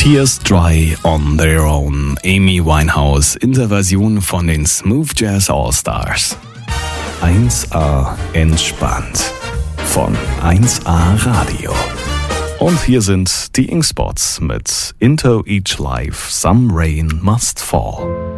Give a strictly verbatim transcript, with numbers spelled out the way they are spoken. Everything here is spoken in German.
Tears Dry on Their Own, Amy Winehouse in der Version von den Smooth Jazz All-Stars. eins A entspannt von eins A Radio. Und hier sind die Ink Spots mit Into Each Life Some Rain Must Fall.